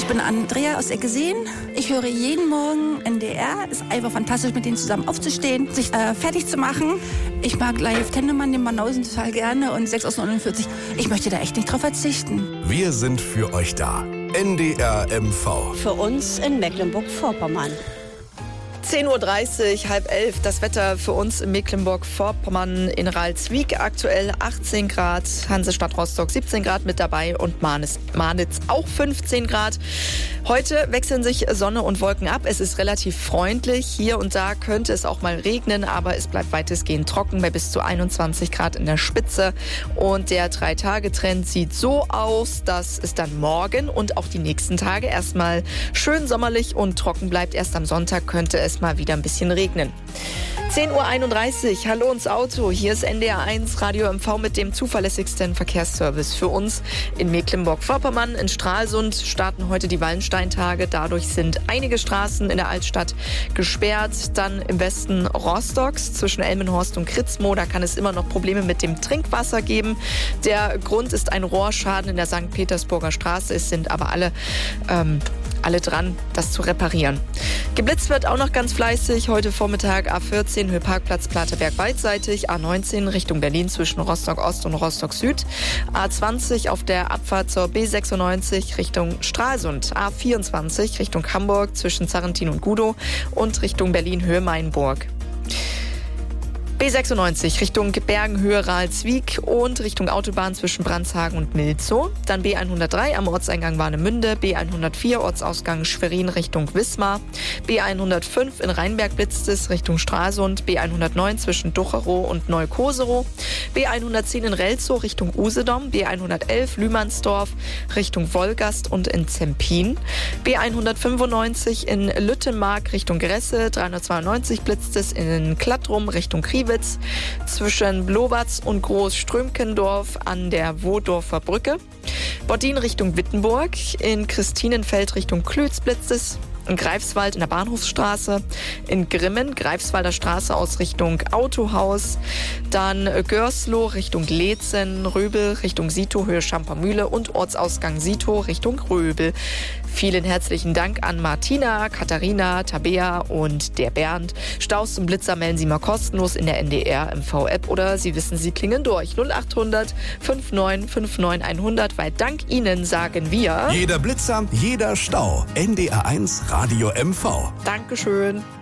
bin Andrea aus Eggeseen. Ich höre jeden Morgen NDR. Ist einfach fantastisch, mit denen zusammen aufzustehen, sich fertig zu machen. Ich mag Live Tennemann, den Banausen total gerne und 6 aus 49. Ich möchte da echt nicht drauf verzichten. Wir sind für euch da. NDR MV. Für uns in Mecklenburg-Vorpommern. 10:30 Uhr, 10:30, das Wetter für uns in Mecklenburg-Vorpommern in Ralswiek. Aktuell 18 Grad, Hansestadt Rostock 17 Grad mit dabei und Marnitz auch 15 Grad. Heute wechseln sich Sonne und Wolken ab. Es ist relativ freundlich. Hier und da könnte es auch mal regnen, aber es bleibt weitestgehend trocken bei bis zu 21 Grad in der Spitze. Und der 3-Tage-Trend sieht so aus, dass es dann morgen und auch die nächsten Tage erstmal schön sommerlich und trocken bleibt. Erst am Sonntag könnte es mal wieder ein bisschen regnen. 10:31 Uhr, hallo ins Auto. Hier ist NDR 1 Radio MV mit dem zuverlässigsten Verkehrsservice für uns in Mecklenburg-Vorpommern. In Stralsund starten heute die Wallensteintage. Dadurch sind einige Straßen in der Altstadt gesperrt. Dann im Westen Rostocks zwischen Elmenhorst und Kritzmo. Da kann es immer noch Probleme mit dem Trinkwasser geben. Der Grund ist ein Rohrschaden in der St. Petersburger Straße. Es sind aber alle dran, das zu reparieren. Geblitzt wird auch noch ganz fleißig. Heute Vormittag A14 Höhe-Parkplatz Plateberg beidseitig, A19 Richtung Berlin zwischen Rostock Ost und Rostock Süd, A20 auf der Abfahrt zur B96 Richtung Stralsund, A24 Richtung Hamburg zwischen Zarrentin und Gudow und Richtung Berlin Höhe Mainburg. B96 Richtung Bergenhöhe Ralswiek und Richtung Autobahn zwischen Brandshagen und Milzow. Dann B103 am Ortseingang Warnemünde, B104 Ortsausgang Schwerin Richtung Wismar, B105 in Rheinberg blitzt es Richtung Stralsund, B109 zwischen Ducherow und Neukoserow, B110 in Relzow Richtung Usedom, B111 Lühmannsdorf Richtung Wolgast und in Zempin, B195 in Lüttenmark Richtung Gresse, 392 blitzt es in Klattrum Richtung Kriwitz, zwischen Blowatz und Großströmkendorf an der Wohdorfer Brücke, Bottin Richtung Wittenburg, in Christinenfeld Richtung Klötz blitzt es, in Greifswald in der Bahnhofsstraße, in Grimmen, Greifswalder Straße aus Richtung Autohaus, dann Görsloh Richtung Leetzen, Röbel Richtung Sito, Höhe Schampermühle und Ortsausgang Sito Richtung Röbel. Vielen herzlichen Dank an Martina, Katharina, Tabea und der Bernd. Staus zum Blitzer melden Sie mal kostenlos in der NDR MV-App oder Sie wissen, Sie klingen durch. 0800 5959 100, weil dank Ihnen sagen wir... Jeder Blitzer, jeder Stau. NDR 1 Radio MV. Dankeschön.